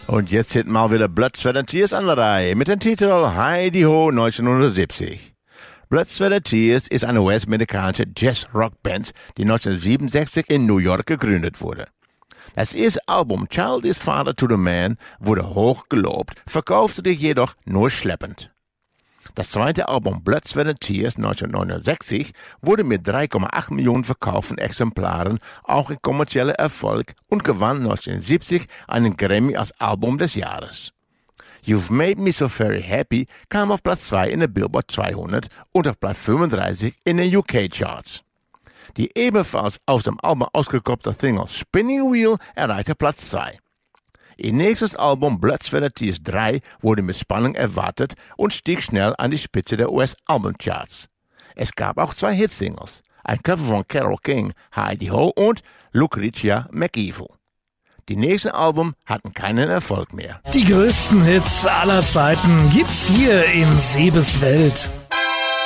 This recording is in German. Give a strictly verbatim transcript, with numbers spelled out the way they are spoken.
Und jetzt sind mal wieder Blood, Sweat and Tears an der Reihe mit dem Titel Hi-De-Ho neunzehnhundertsiebzig. Blood, Sweat and Tears ist eine US-amerikanische Jazz-Rock-Band, die neunzehnhundertsiebenundsechzig in New York gegründet wurde. Das erste Album Child is Father to the Man wurde hoch gelobt, verkaufte sich jedoch nur schleppend. Das zweite Album Blood, Sweat and Tears neunzehnhundertneunundsechzig wurde mit drei Komma acht Millionen verkauften Exemplaren auch ein kommerzieller Erfolg und gewann neunzehnhundertsiebzig einen Grammy als Album des Jahres. You've Made Me So Very Happy kam auf Platz zwei in der Billboard zweihundert und auf Platz fünfunddreißig in den U K-Charts. Die ebenfalls aus dem Album ausgekoppelte Single Spinning Wheel erreichte Platz zwei. Ihr nächstes Album Blood, Sweat and Tears drei wurde mit Spannung erwartet und stieg schnell an die Spitze der U S-Albumcharts. Es gab auch zwei Hitsingles, ein Cover von Carole King, Hi-De-Ho und Lucretia McEvil. Die nächsten Alben hatten keinen Erfolg mehr. Die größten Hits aller Zeiten gibt's hier in Sebes Welt.